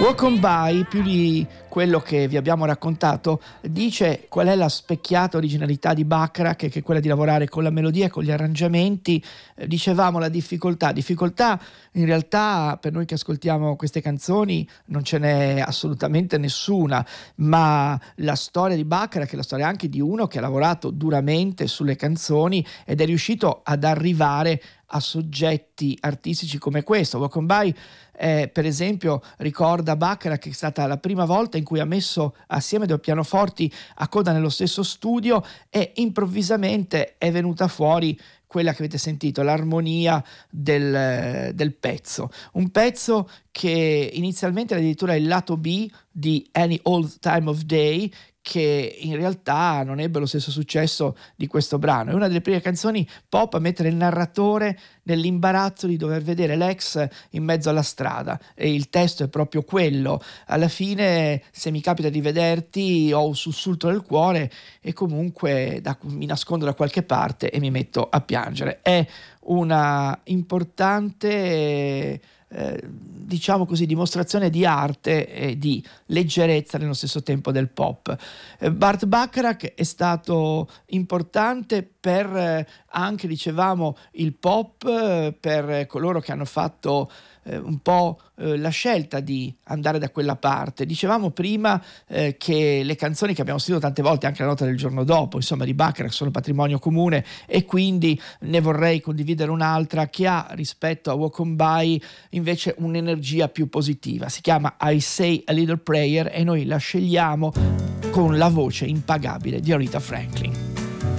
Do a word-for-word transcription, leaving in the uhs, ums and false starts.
Walk On By, più di quello che vi abbiamo raccontato, dice qual è la specchiata originalità di Bacharach, che è quella di lavorare con la melodia e con gli arrangiamenti. Eh, dicevamo la difficoltà, difficoltà in realtà per noi che ascoltiamo queste canzoni non ce n'è assolutamente nessuna, ma la storia di Bacharach è la storia anche di uno che ha lavorato duramente sulle canzoni ed è riuscito ad arrivare a soggetti artistici come questo. Walk On By, eh, per esempio, ricorda Bacharach che è stata la prima volta in cui ha messo assieme due pianoforti a coda nello stesso studio e improvvisamente è venuta fuori quella che avete sentito, l'armonia del, del pezzo. Un pezzo che inizialmente era addirittura il lato B di Any Old Time of Day, che in realtà non ebbe lo stesso successo di questo brano. È una delle prime canzoni pop a mettere il narratore nell'imbarazzo di dover vedere l'ex in mezzo alla strada, e il testo è proprio quello: alla fine, se mi capita di vederti, ho un sussulto nel cuore e comunque da, mi nascondo da qualche parte e mi metto a piangere. È una importante Eh, diciamo così, dimostrazione di arte e di leggerezza nello stesso tempo del pop. Eh, Burt Bacharach è stato importante per eh, anche, dicevamo, il pop, eh, per coloro che hanno fatto eh, un po' eh, la scelta di andare da quella parte. Dicevamo prima eh, che le canzoni che abbiamo sentito tante volte, anche la nota del giorno dopo, insomma, di Bacharach, sono patrimonio comune, e quindi ne vorrei condividere un'altra che ha, rispetto a Walk On By, invece un'energia più positiva. Si chiama I Say a Little Prayer e noi la scegliamo con la voce impagabile di Aretha Franklin.